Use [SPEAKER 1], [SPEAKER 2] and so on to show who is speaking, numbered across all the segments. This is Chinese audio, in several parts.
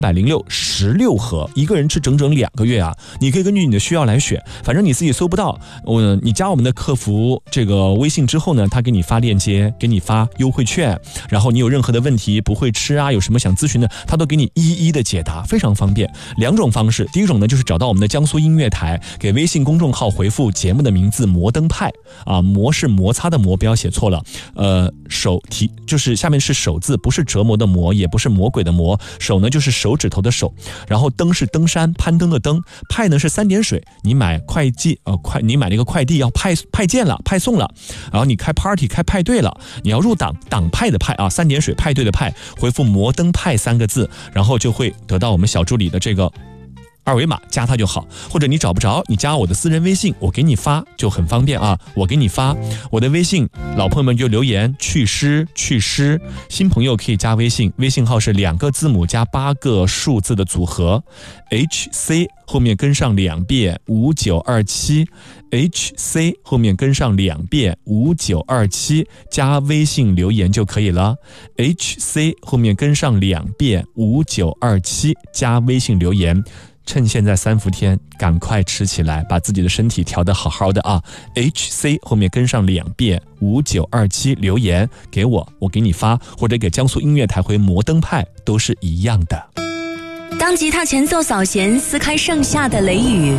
[SPEAKER 1] 10616盒，一个人吃整整2个月啊！你可以根据你的需要来选，反正你自己搜不到，你加我们的客服这个微信之后呢，他给你发链接，给你发优惠券，然后你有任何的问题不会吃啊，有什么想咨询的，他都给你一一的解答，非常方便。2种方式，第一种呢就是找到我们的江苏音乐台，给微信公众号回复节目的名字摩登派啊，摩是摩擦的摩，不要写错了，手提就是下面是手字，不是折磨的磨，也不是魔鬼的魔，手呢就是手指头的手，然后登是登山攀登的登，派呢是3点水，你买你买那个快递要派件了，派送了，然后你开 party 开派对了，你要入党派的派啊，3点水派对的派，回复摩登派3个字，然后就会得到我们小助理的这个2维码，加他就好。或者你找不着，你加我的私人微信，我给你发就很方便啊。我给你发我的微信，老朋友们就留言祛湿，新朋友可以加微信，微信号是2个字母加8个数字的组合 HC 后面跟上2遍5927 HC 后面跟上2遍5927，加微信留言就可以了。HC 后面跟上2遍5927，加微信留言。趁现在3伏天，赶快吃起来，把自己的身体调得好好的啊 ！HC 后面跟上2遍5927，留言给我，我给你发，或者给江苏音乐台回摩登派，都是一样的。
[SPEAKER 2] 当吉他前奏扫弦，撕开盛夏的雷雨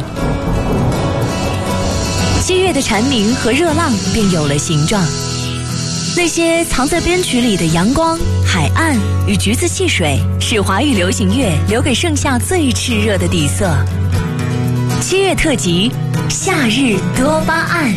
[SPEAKER 2] ，7月的蝉鸣和热浪便有了形状。那些藏在编曲里的阳光、海岸与橘子汽水，是华语流行乐留给盛夏最炽热的底色。7月特辑，夏日多巴胺。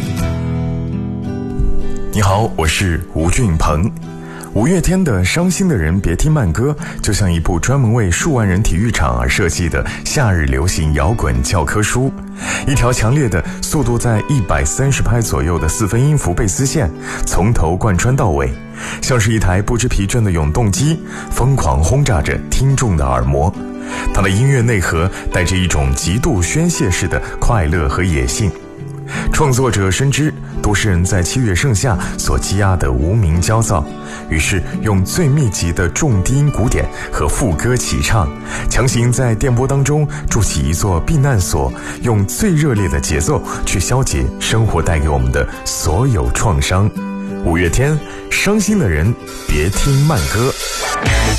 [SPEAKER 3] 你好，我是吴俊鹏。5月天的《伤心的人别听慢歌》就像一部专门为数万人体育场而设计的夏日流行摇滚教科书，一条强烈的速度在130拍左右的4分音符贝斯线，从头贯穿到尾，像是一台不知疲倦的永动机，疯狂轰炸着听众的耳膜。它的音乐内核带着一种极度宣泄式的快乐和野性。创作者深知都市人在7月盛夏所积压的无名焦躁，于是用最密集的重低音鼓点和副歌齐唱，强行在电波当中筑起一座避难所，用最热烈的节奏去消解生活带给我们的所有创伤。5月天，伤心的人别听慢歌。